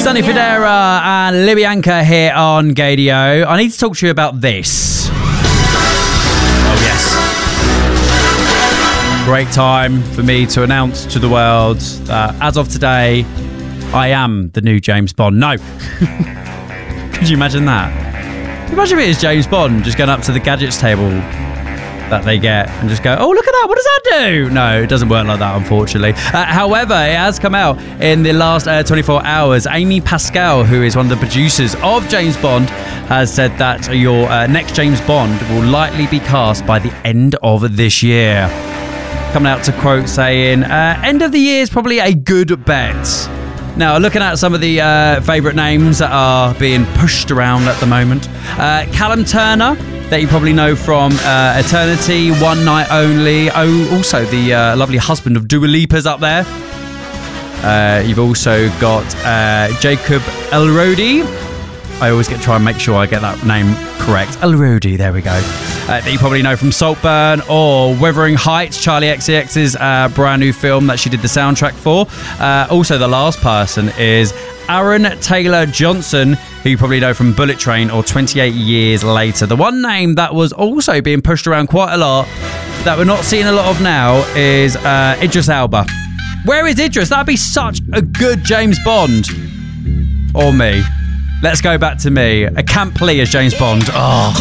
Sonny Fodera and Libyanka here on Gadio. I need to talk to you about this. Oh, yes. Great time for me to announce to the world that as of today, I am the new James Bond. No. Could you imagine that? Imagine me as James Bond just going up to the gadgets table that they get and just go, oh, look at that, what does that do? No, it doesn't work like that, unfortunately. However, it has come out in the last 24 hours. Amy Pascal, who is one of the producers of James Bond, has said that your next James Bond will likely be cast by the end of this year. Coming out to quote saying, end of the year is probably a good bet. Now, looking at some of the favourite names that are being pushed around at the moment. Callum Turner, that you probably know from Eternity, One Night Only. Oh, also the lovely husband of Dua Lipa's up there. You've also got Jacob Elordi. I always try and make sure I get that name correct. Elordi, there we go. That you probably know from Saltburn or Wuthering Heights, Charlie XCX's brand new film that she did the soundtrack for. Also, the last person is Aaron Taylor Johnson, who you probably know from Bullet Train or 28 Years Later. The one name that was also being pushed around quite a lot that we're not seeing a lot of now is Idris Elba. Where is Idris? That'd be such a good James Bond. Or me. Let's go back to me. A Camp Lee as James Bond. Oh.